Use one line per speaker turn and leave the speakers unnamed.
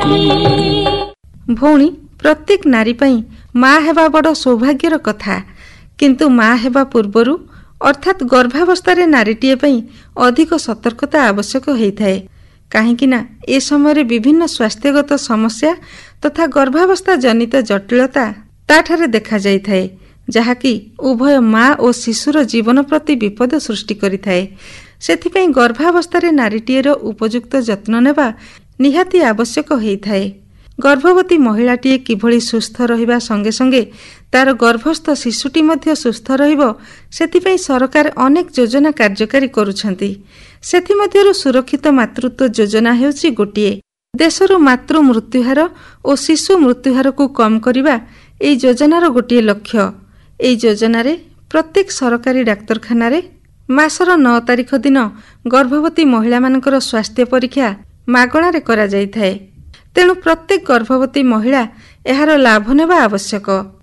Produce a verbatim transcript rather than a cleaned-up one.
भौणी प्रत्येक नारी पई माँ हेबा बड़ सौभाग्यर कथा किंतु माँ हेबा पूर्वरु अर्थात गर्भावस्था नारीटीए पई अधिक सतर्कता आवश्यक होइथाए काहेकि ना ए समय विभिन्न स्वास्थ्यगत समस्या तथा गर्भावस्था जनित जटिलता ताठारे देखा जाइथाए जहाँकि उभय माँ और शिशुर जीवन प्रति विपद सृष्टि करिथाए। सेथिपई गर्भावस्था नारीटीएर उपयुक्त जत्न नेबा निहाती आवश्यक होइथाए। गर्भवती महिलाटीए किभली सुस्थ रहिबा संगे संगे तार गर्भस्थ शिशुटी मध्य सुस्थ रहिबो सेथिपई सरकार अनेक योजना कार्यकारी करुछंती। सेथि मध्यरु सुरक्षित मातृत्व योजना हेउची गोटिए। देशरु मातृ मृत्युहार और शिशु मृत्युहार को कम करिबा एई योजनार गोटिए लक्ष्य। एई योजनारे प्रत्येक सरकारी डाक्तरखाना रे मासर नौ तारिख दिन गर्भवती महिला मानकर स्वास्थ्य परीक्षा मागणारे करा जाइथाए। तेणु प्रत्येक गर्भवती महिला एहार लाभ नेबा आवश्यक।